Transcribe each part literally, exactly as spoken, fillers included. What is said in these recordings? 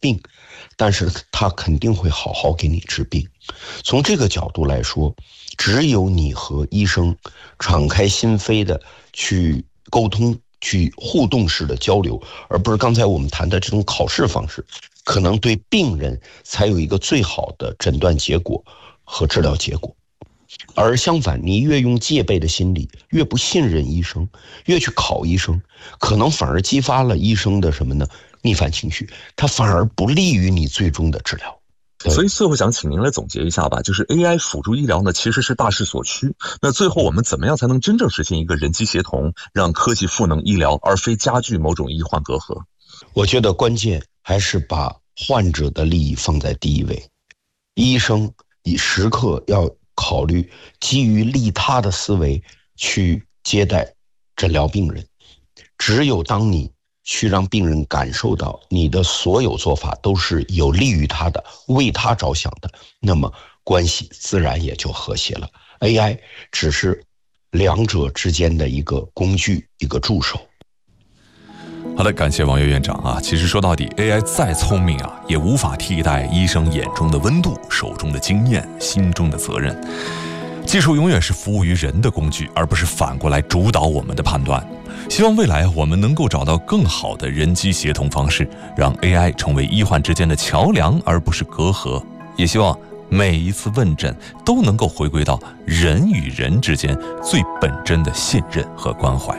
病，但是它肯定会好好给你治病。从这个角度来说，只有你和医生敞开心扉的去沟通，去互动式的交流，而不是刚才我们谈的这种考试方式，可能对病人才有一个最好的诊断结果和治疗结果。而相反，你越用戒备的心理，越不信任医生，越去考医生，可能反而激发了医生的什么呢？逆反情绪，它反而不利于你最终的治疗。 所以最后想请您来总结一下吧，就是 A I 辅助医疗呢，其实是大势所趋。那最后我们怎么样才能真正实现一个人机协同，让科技赋能医疗，而非加剧某种医患隔阂？ 我觉得关键还是把患者的利益放在第一位，医生以时刻要考虑基于利他的思维去接待诊疗病人。只有当你去让病人感受到你的所有做法都是有利于他的，为他着想的，那么关系自然也就和谐了。 A I 只是两者之间的一个工具，一个助手。 好的，感谢王岳院长啊。其实说到底 A I 再聪明啊，也无法替代医生眼中的温度、手中的经验、心中的责任。技术永远是服务于人的工具，而不是反过来主导我们的判断。希望未来我们能够找到更好的人机协同方式，让 A I 成为医患之间的桥梁，而不是隔阂。也希望每一次问诊都能够回归到人与人之间最本真的信任和关怀。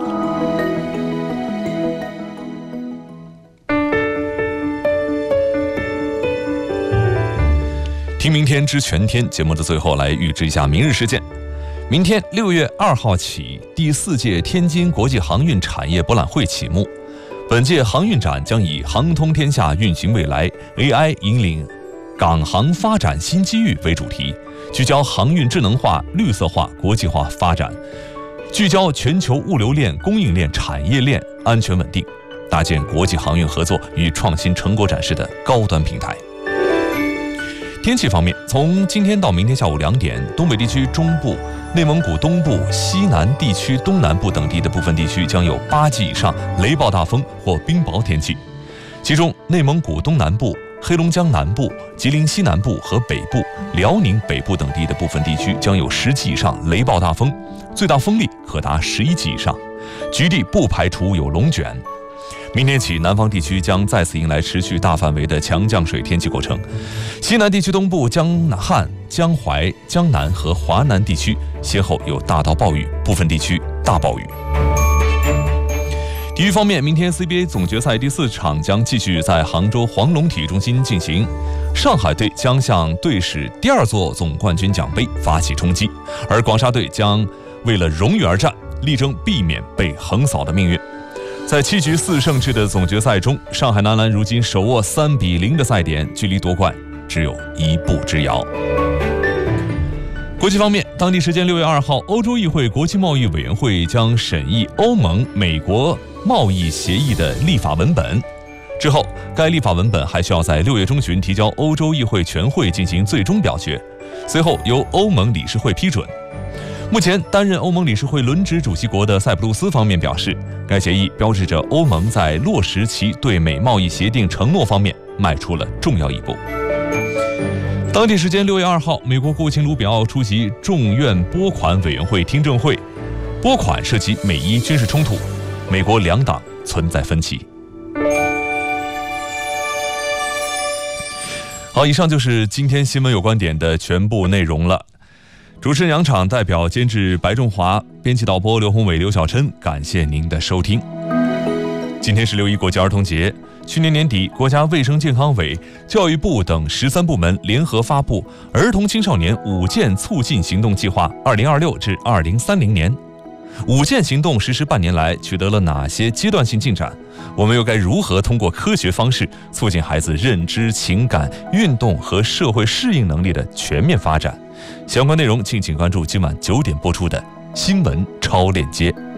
听明天知全天节目的最后，来预知一下明日事件。明天六月二号起，第四届天津国际航运产业博览会启幕。本届航运展将以航通天下运行未来 A I 引领港航发展新机遇为主题，聚焦航运智能化、绿色化、国际化发展，聚焦全球物流链、供应链、产业链安全稳定，搭建国际航运合作与创新成果展示的高端平台。天气方面，从今天到明天下午两点，东北地区中部、内蒙古东部、西南地区东南部等地的部分地区将有八级以上雷暴大风或冰雹天气，其中内蒙古东南部、黑龙江南部、吉林西南部和北部、辽宁北部等地的部分地区将有十级以上雷暴大风，最大风力可达十一级以上，局地不排除有龙卷。明天起，南方地区将再次迎来持续大范围的强降水天气过程，西南地区东部、江汉、江淮、江南和华南地区先后有大到暴雨，部分地区大暴雨。体育方面，明天 C B A 总决赛第四场将继续在杭州黄龙体育中心进行，上海队将向队史第二座总冠军奖杯发起冲击，而广厦队将为了荣誉而战，力争避免被横扫的命运。在七局四胜制的总决赛中，上海男篮如今手握三比零的赛点，距离夺冠只有一步之遥。国际方面，当地时间六月二号，欧洲议会国际贸易委员会将审议欧盟美国贸易协议的立法文本，之后该立法文本还需要在六月中旬提交欧洲议会全会进行最终表决，随后由欧盟理事会批准。目前担任欧盟理事会轮值主席国的塞浦路斯方面表示，该协议标志着欧盟在落实其对美贸易协定承诺方面迈出了重要一步。当地时间六月二号，美国国务卿卢比奥出席众院拨款委员会听证会，拨款涉及美伊军事冲突，美国两党存在分歧。好，以上就是今天新闻有观点的全部内容了。主持人杨昶，代表监制白仲华，编辑导播刘宏伟、刘晓琛，感谢您的收听。今天是六一国际儿童节，去年年底，国家卫生健康委、教育部等十三部门联合发布《儿童青少年五健促进行动计划（二零二六至二零三零年）》。五健行动实施半年来，取得了哪些阶段性进展？我们又该如何通过科学方式促进孩子认知、情感、运动和社会适应能力的全面发展？相关内容敬请关注今晚九点播出的新闻超链接。